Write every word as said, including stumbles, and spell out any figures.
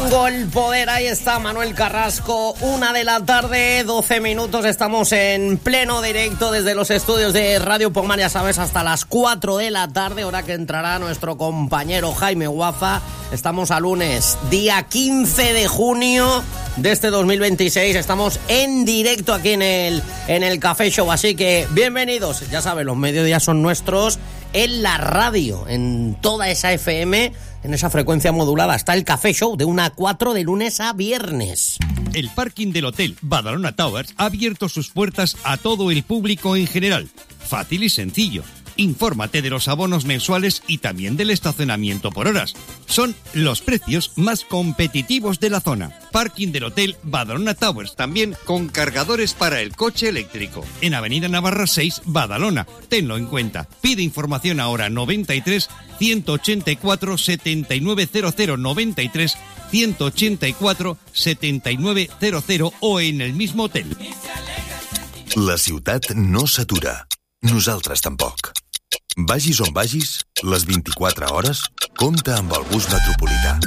Tengo el poder, ahí está Manuel Carrasco, una de la tarde, doce minutos, estamos en pleno directo desde los estudios de Radio Pomar, ya sabes, hasta las cuatro de la tarde, hora que entrará nuestro compañero Jaime Guafa. Estamos a lunes, día quince de junio de este dos mil veintiséis, estamos en directo aquí en el, en el Café Show, así que bienvenidos, ya sabes, los mediodías son nuestros, en la radio, en toda esa F M, en esa frecuencia modulada, está el Café Show de una a cuatro de lunes a viernes. El parking del Hotel Badalona Towers ha abierto sus puertas a todo el público en general. Fácil y sencillo. Infórmate de los abonos mensuales y también del estacionamiento por horas. Son los precios más competitivos de la zona. Parking del Hotel Badalona Towers, también con cargadores para el coche eléctrico. En Avenida Navarra seis, Badalona. Tenlo en cuenta. Pide información ahora noventa y tres, ciento ochenta y cuatro, setenta y nueve cero cero, noventa y tres, ciento ochenta y cuatro, setenta y nueve cero cero o en el mismo hotel. La ciutat no s'atura. Nosaltres tampoc. Vagis on vagis, les vint-i-quatre hores, compta amb el bus metropolità.